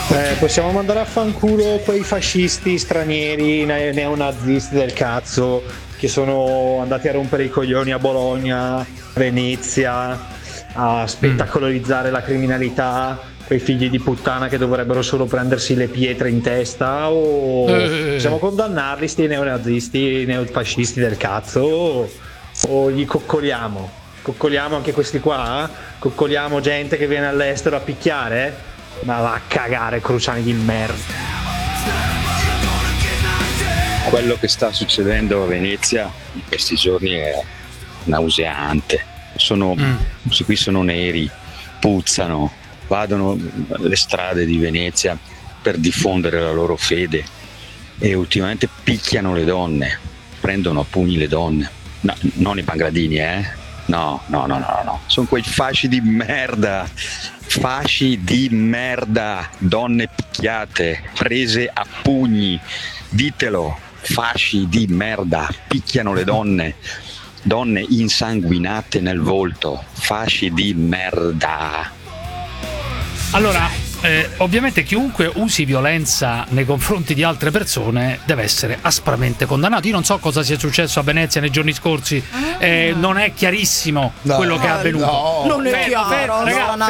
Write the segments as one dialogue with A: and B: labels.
A: Possiamo mandare a fanculo quei fascisti stranieri neonazisti del cazzo che sono andati a rompere i coglioni a Bologna, Venezia, a spettacolarizzare la criminalità, quei figli di puttana che dovrebbero solo prendersi le pietre in testa, o possiamo condannarli, sti neonazisti, neofascisti del cazzo, o gli coccoliamo anche questi qua? Coccoliamo gente che viene all'estero a picchiare? Ma va a cagare, Cruciani di merda.
B: Quello che sta succedendo a Venezia in questi giorni è nauseante. Questi qui sono neri, puzzano, vadono le strade di Venezia per diffondere la loro fede e ultimamente picchiano le donne, prendono a pugni le donne. No, non i Pangradini, No. Sono quei fasci di merda, donne picchiate, prese a pugni, ditelo, fasci di merda, picchiano le donne insanguinate nel volto, fasci di merda.
C: Allora, ovviamente chiunque usi violenza nei confronti di altre persone deve essere aspramente condannato. Io non so cosa sia successo a Venezia nei giorni scorsi, non è chiarissimo quello che è avvenuto.
D: Non è chiaro,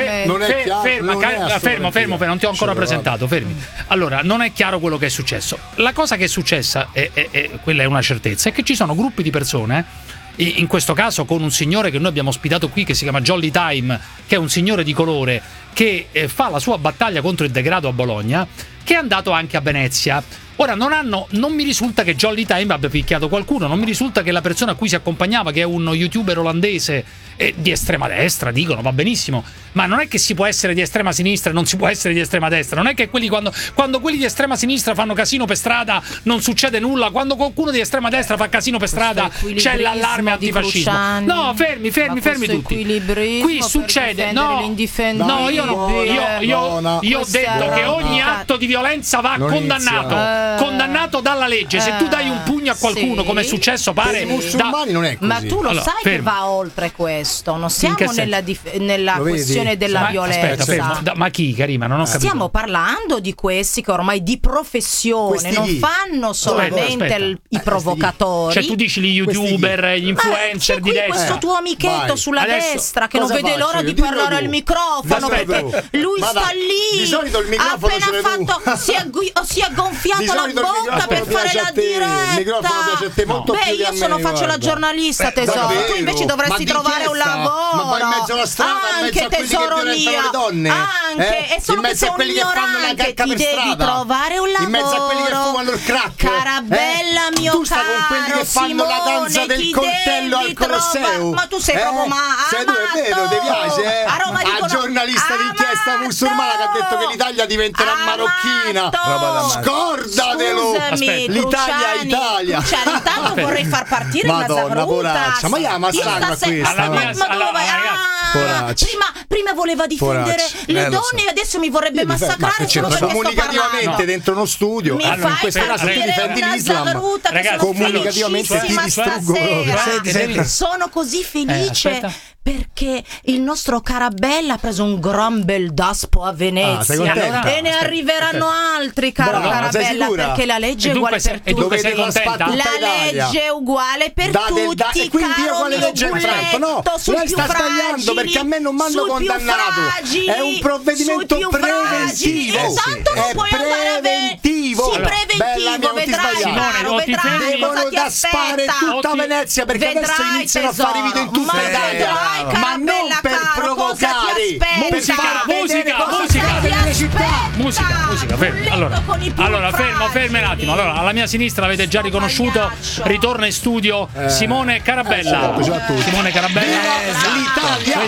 C: fermo, non ti ho ancora presentato, fermi. Allora, non è chiaro quello che è successo. La cosa che è successa, quella è una certezza, è che ci sono gruppi di persone, in questo caso con un signore che noi abbiamo ospitato qui che si chiama Jolly Time, che è un signore di colore che fa la sua battaglia contro il degrado a Bologna, che è andato anche a Venezia. Ora non mi risulta che Jolly Time abbia picchiato qualcuno, non mi risulta che la persona a cui si accompagnava, che è uno youtuber olandese di estrema destra, dicono, va benissimo, ma non è che si può essere di estrema sinistra e non si può essere di estrema destra. Non è che quelli quando quelli di estrema sinistra fanno casino per strada non succede nulla, quando qualcuno di estrema destra fa casino per strada c'è l'allarme antifascismo. No, fermi tutti. Qui succede, io ho detto che ogni atto di violenza va condannato dalla legge. Se tu dai un pugno a qualcuno, come è successo, pare,
D: musulmani non è così.
E: Ma tu lo sai che va oltre questo. Non siamo nella questione della violenza.
C: Aspetta, ma chi, Karima? Non ho capito.
E: Stiamo parlando di questi che ormai di professione non fanno solamente i provocatori.
C: Cioè tu dici gli youtuber, gli influencer di destra.
E: Questo tuo amichetto sulla destra che non vede l'ora di parlare al microfono, perché lui sta lì.
D: Di solito il microfono
E: si è gonfiato la bocca per fare la diretta. Io faccio la giornalista, tesoro. Tu invece dovresti trovare un lavoro.
D: Ma vai in mezzo alla strada,
E: anche,
D: in mezzo a quelli
E: tesoro
D: che violentano le donne,
E: anche, e solo
D: in mezzo
E: che
D: a quelli che fanno la cacca
E: ti
D: per
E: devi
D: strada,
E: trovare un lavoro,
D: in mezzo a quelli che fumano il crack,
E: Carabella, mio
D: tu stai con quelli che fanno la danza del coltello al Colosseo,
E: ma tu sei proprio
D: sei tu, è vero, ti piace? A giornalista d'inchiesta musulmana che ha detto che l'Italia diventerà marocchina, scordatelo. L'Italia è Italia.
E: Intanto vorrei far partire una Zavruta.
D: Ma io massacro questa.
E: Prima voleva difendere le donne e adesso mi vorrebbe massacrare solo perché
D: comunicativamente dentro uno studio. In questo caso tu difendi l'Islam, comunicativamente ti distruggo.
E: Sono così felice perché il nostro Carabella ha preso un gran bel daspo a Venezia e ne arriveranno altri, caro Carabella, perché la legge è uguale per tutti. La legge è uguale per tutti,
D: quindi io quale legge no, lei sta sbagliando, perché a me non mi hanno condannato, è un provvedimento preventivo,
E: è preventivo, vedrai
D: devono daspare tutta Venezia, perché adesso iniziano a fare video in tutta Italia, ma non per provocare,
C: musica, fermi. Allora, fermi un attimo. Allora, alla mia sinistra l'avete già riconosciuto, ritorna in studio Simone Carabella.
D: Simone Carabella, l'Italia.